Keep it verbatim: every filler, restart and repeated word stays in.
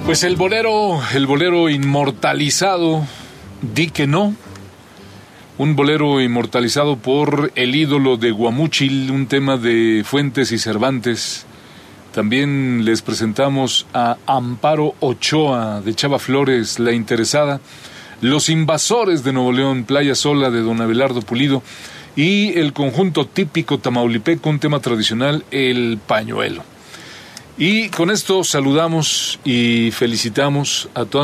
Pues el bolero, el bolero inmortalizado, Di que no. Un bolero inmortalizado por el ídolo de Guamúchil, un tema de Fuentes y Cervantes. También les presentamos a Amparo Ochoa, de Chava Flores, La Interesada. Los Invasores de Nuevo León, Playa Sola, de Don Abelardo Pulido. Y el conjunto típico tamaulipeco, un tema tradicional, El Pañuelo. Y con esto saludamos y felicitamos a todas